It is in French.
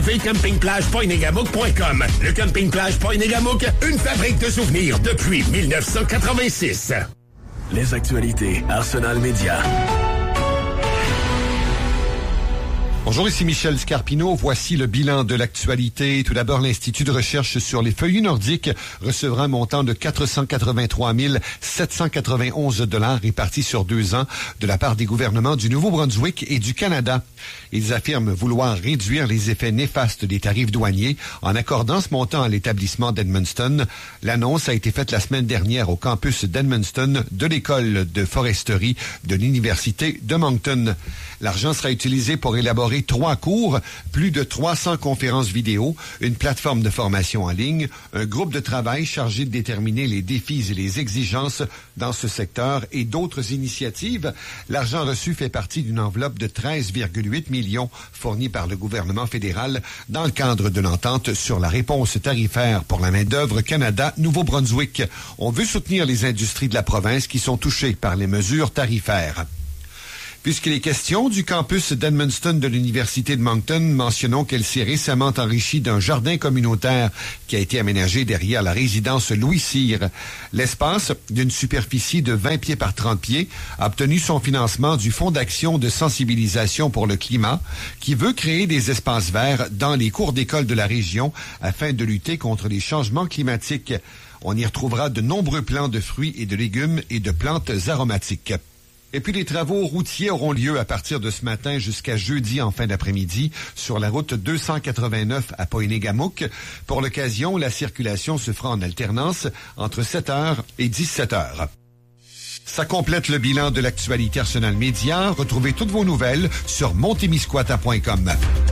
campingplage.negamook.com. Le camping-plage Pointe-Négamook, une fabrique de souvenirs depuis 1986. Les actualités Arsenal Média. Bonjour, ici Michel Scarpino. Voici le bilan de l'actualité. Tout d'abord, l'Institut de recherche sur les feuillus nordiques recevra un montant de 483 791 $ répartis sur 2 ans de la part des gouvernements du Nouveau-Brunswick et du Canada. Ils affirment vouloir réduire les effets néfastes des tarifs douaniers en accordant ce montant à l'établissement d'Edmundston. L'annonce a été faite la semaine dernière au campus d'Edmundston de l'école de foresterie de l'Université de Moncton. L'argent sera utilisé pour élaborer 3 cours, plus de 300 conférences vidéo, une plateforme de formation en ligne, un groupe de travail chargé de déterminer les défis et les exigences dans ce secteur et d'autres initiatives. L'argent reçu fait partie d'une enveloppe de 13,8 millions fournie par le gouvernement fédéral dans le cadre de l'entente sur la réponse tarifaire pour la main-d'œuvre Canada-Nouveau-Brunswick. On veut soutenir les industries de la province qui sont touchées par les mesures tarifaires. Puisqu'il est question du campus d'Edmundston de l'Université de Moncton, mentionnons qu'elle s'est récemment enrichie d'un jardin communautaire qui a été aménagé derrière la résidence Louis-Cyr. L'espace, d'une superficie de 20 pieds par 30 pieds, a obtenu son financement du Fonds d'action de sensibilisation pour le climat, qui veut créer des espaces verts dans les cours d'école de la région afin de lutter contre les changements climatiques. On y retrouvera de nombreux plants de fruits et de légumes et de plantes aromatiques. Et puis les travaux routiers auront lieu à partir de ce matin jusqu'à jeudi en fin d'après-midi sur la route 289 à Pointe-Négamook. Pour l'occasion, la circulation se fera en alternance entre 7h et 17h. Ça complète le bilan de l'actualité Arsenal Média. Retrouvez toutes vos nouvelles sur montemisquata.com.